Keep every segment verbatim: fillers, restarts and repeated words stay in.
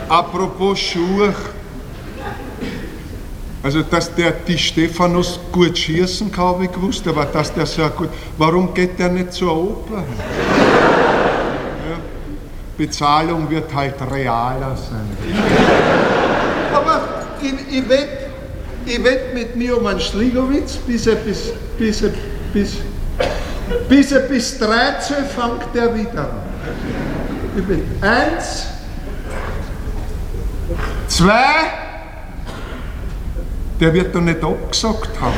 Apropos Schuhe. Also, dass der die Stephanus gut schießen kann, habe ich gewusst, aber dass der so gut. Warum geht der nicht zur Oper? Ja, Bezahlung wird halt realer sein. Aber ich, ich wette ich wett mit mir um einen Schligowitz, bis er bis, bis, er, bis, bis, er bis dreizehn fängt der wieder an. Ich wette. Eins, zwei, der wird doch nicht abgesagt haben.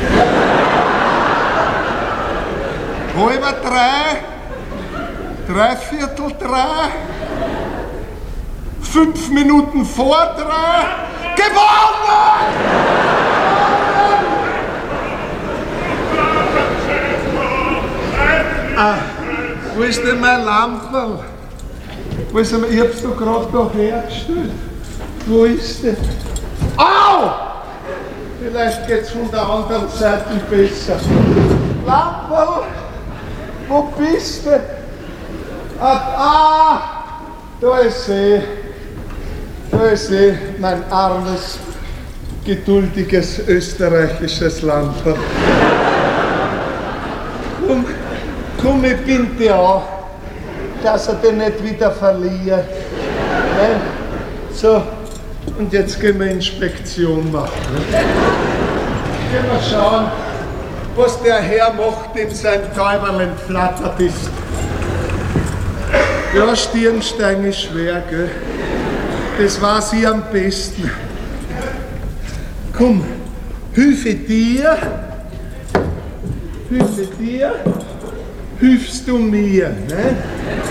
Halber drei, dreiviertel drei, fünf Minuten vor drei, gewonnen! Ah, wo ist denn mein Lamperl? Wo ist denn, ich hab's doch gerade da hergestellt. Wo ist der? Au! Vielleicht geht's von der anderen Seite besser. Lamperl, wo bist du? Ah, ah, da ist sie. Da ist sie, mein armes, geduldiges österreichisches Lamperl. Komm, komm, ich bind dich an, dass er dich nicht wieder verliert. Ne? So. Und jetzt gehen wir Inspektion machen. Gehen wir schauen, was der Herr macht, dem sein Täuberl entflattert ist. Ja, Stirnstein ist schwer, gell? Das weiß ich am besten. Komm, hilfe dir, hilfe dir, hilfst du mir. Ne?